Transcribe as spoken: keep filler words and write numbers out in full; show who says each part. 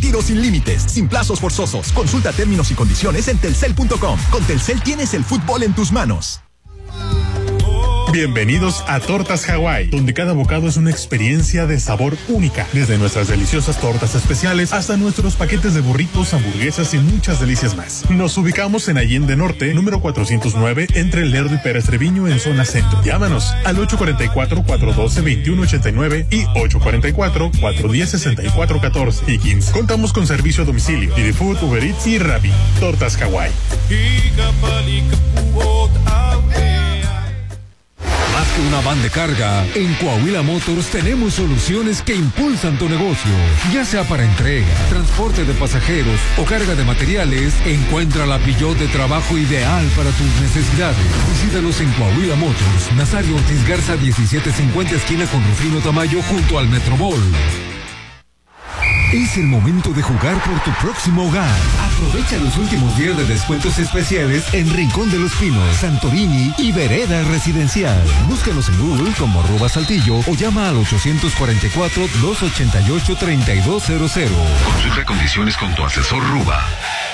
Speaker 1: partidos sin límites, sin plazos forzosos. Consulta términos y condiciones en telcel punto com. Con Telcel tienes el fútbol en tus manos.
Speaker 2: Bienvenidos a Tortas Hawái, donde cada bocado es una experiencia de sabor única. Desde nuestras deliciosas tortas especiales hasta nuestros paquetes de burritos, hamburguesas y muchas delicias más. Nos ubicamos en Allende Norte, número cuatrocientos nueve, entre Lerdo y Pérez Treviño, en zona centro. Llámanos al ocho cuatro cuatro, cuatro uno dos, dos uno ocho nueve y ocho cuatro cuatro, cuatro uno cero, seis cuatro uno cuatro y quince. Contamos con servicio a domicilio, Didi Food, Uber Eats y Rappi. Tortas Hawái.
Speaker 3: Más que una van de carga, en Coahuila Motors tenemos soluciones que impulsan tu negocio. Ya sea para entrega, transporte de pasajeros o carga de materiales, encuentra la Peugeot de trabajo ideal para tus necesidades. Visítalos en Coahuila Motors, Nazario Ortiz Garza diecisiete cincuenta, esquina con Rufino Tamayo, junto al Metrobol. Es el momento de jugar por tu próximo hogar. Aprovecha los últimos días de descuentos especiales en Rincón de los Pinos, Santorini y Vereda Residencial. Búscanos en Google como arroba Saltillo o llama al ochocientos cuarenta y cuatro, doscientos ochenta y ocho, treinta y dos cero cero.
Speaker 4: Consulta condiciones con tu asesor Ruba.